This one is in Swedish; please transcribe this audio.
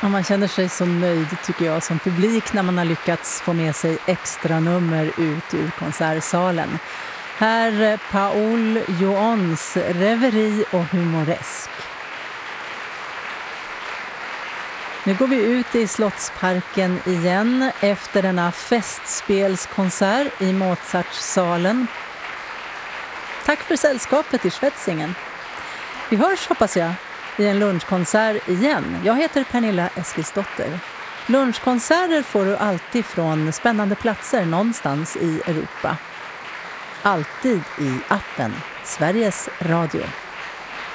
Och man känner sig så nöjd tycker jag som publik när man har lyckats få med sig extra nummer ut ur konsertsalen. Här Paul Joans Reveri och Humoresk. Nu går vi ut i Slottsparken igen efter denna festspelskonsert i Mozartsalen. Tack för sällskapet i Schwetzingen. Vi hörs hoppas jag i en lunchkonsert igen. Jag heter Pernilla Eskilsdotter. Lunchkonserter får du alltid från spännande platser någonstans i Europa. Alltid i appen Sveriges Radio.